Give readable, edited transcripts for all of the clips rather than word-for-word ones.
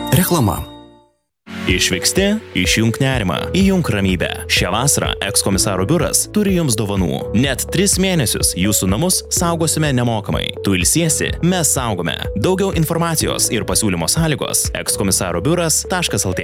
Reklama. Išvyksti, išjunk nerimą, įjunk ramybę. Šią vasarą ekskomisaro biuras turi jums dovanų. Net 3 mėnesius jūsų namus saugosime nemokamai. Tu ilsiesi, mes saugome. Daugiau informacijos ir pasiūlymo sąlygos ekskomisarobiuras.lt.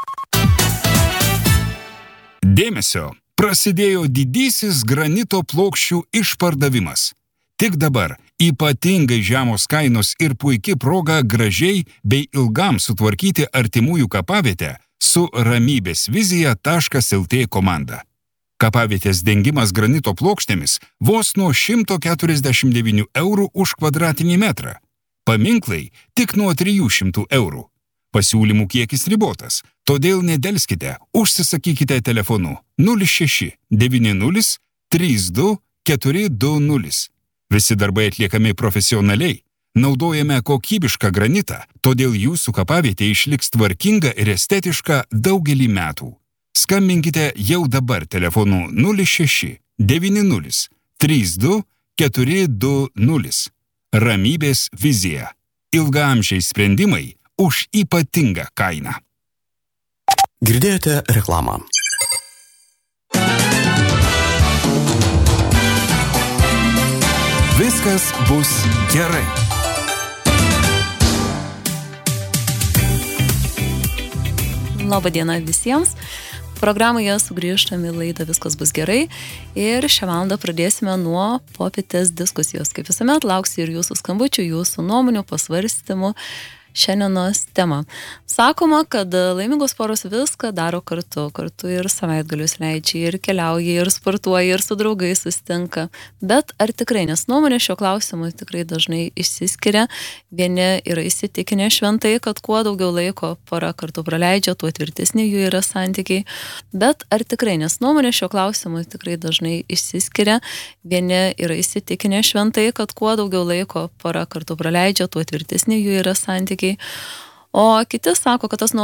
Dėmesio! Prasidėjo didysis granito plokščių išpardavimas. Tik dabar ypatingai žemos kainos ir puiki proga gražiai bei ilgam sutvarkyti artimųjų kapavietę su ramybėsvizija.lt komanda. Kapavietės dengimas granito plokštėmis vos nuo 149 eurų už kvadratinį metrą. Paminklai tik nuo 300 eurų. Pasiūlymų kiekis ribotas, todėl nedelskite, užsisakykite telefonu 06 90 32 420. Visi darbai atliekami profesionaliai, naudojame kokybišką granitą, todėl jūsų kapavietė išliks tvarkinga ir estetiška daugelį metų. Skambinkite jau dabar telefonu 06 90 32 420. Ramybės vizija. Ilgaamžiai sprendimai už ypatingą kainą. Girdėjote reklamą. Viskas bus gerai. Labą dieną visiems. Programoje sugrįžtame į laidą Viskas bus gerai ir šią valandą pradėsime nuo popietės diskusijos. Kaip visuomet lauksiu ir jūsų skambučių, jūsų nuomonių, pasvarstymų šiandienos tema. Sakoma, kad laimingos poros viską daro kartu ir savaitgalius leidžia, ir keliauja, ir sportuoja, ir su draugais susitinka. Bet ar tikrai, nes nuomonė šio klausimu tikrai dažnai išsiskiria. Vieni yra įsitikinę šventai, kad kuo daugiau laiko pora kartu praleidžia, tuo tvirtesni jų yra santykiai. Bet ar tikrai, nes nuomonė šio klausimu tikrai dažnai išsiskiria. Vieni yra įsitikinę šventai, kad kuo daugiau laiko pora kartu praleidžia, tuo tvirtesni jų yra santykiai. O kiti sako, kad tas